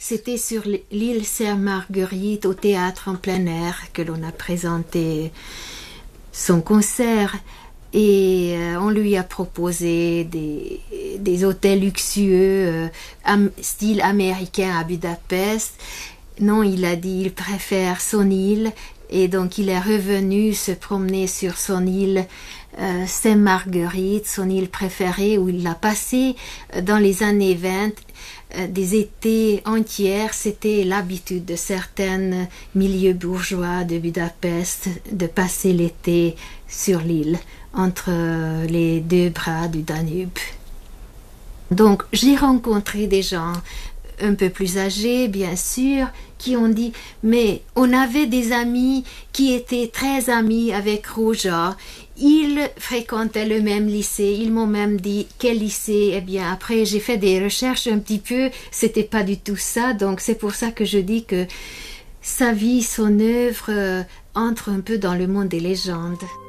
C'était sur l'île Sainte-Marguerite au théâtre en plein air que l'on a présenté son concert. Et on lui a proposé des hôtels luxueux, style américain à Budapest. Non, il a dit il préfère son île. Et donc il est revenu se promener sur son île Sainte-Marguerite, son île préférée, où il a passé dans les années 20 des étés entières. C'était l'habitude de certains milieux bourgeois de Budapest de passer l'été sur l'île, entre les deux bras du Danube. Donc j'ai rencontré des gens un peu plus âgés, bien sûr, qui ont dit « Mais on avait des amis qui étaient très amis avec Rózsa. Ils fréquentaient le même lycée. Ils m'ont même dit « Quel lycée ?» Eh bien, après, j'ai fait des recherches un petit peu. C'était pas du tout ça. Donc, c'est pour ça que je dis que sa vie, son œuvre, entre un peu dans le monde des légendes.